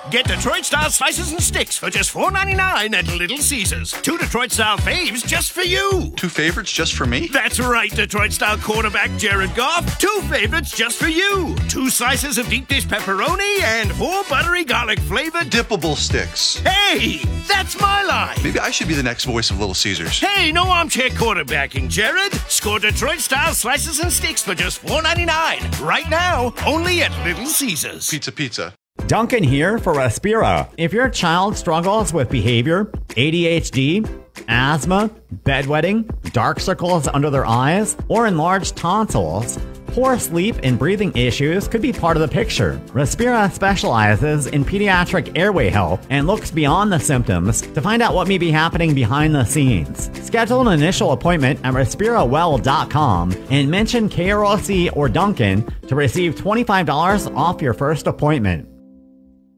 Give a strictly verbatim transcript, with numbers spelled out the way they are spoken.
Get Detroit-style slices and sticks for just four ninety-nine at Little Caesars. Two Detroit-style faves just for you. Two favorites just for me? That's right, Detroit-style quarterback Jared Goff. Two favorites just for you. Two slices of deep dish pepperoni and four buttery garlic-flavored dippable sticks. Hey, that's my line. Maybe I should be the next voice of Little Caesars. Hey, no armchair quarterbacking, Jared. Score Detroit-style slices and sticks for just four ninety-nine. Right now, only at Little Caesars. Pizza, pizza. Duncan here for Respira. If your child struggles with behavior, A D H D, asthma, bedwetting, dark circles under their eyes, or enlarged tonsils, poor sleep and breathing issues could be part of the picture. Respira specializes in pediatric airway health and looks beyond the symptoms to find out what may be happening behind the scenes. Schedule an initial appointment at respira well dot com and mention K R O C or Duncan to receive twenty-five dollars off your first appointment.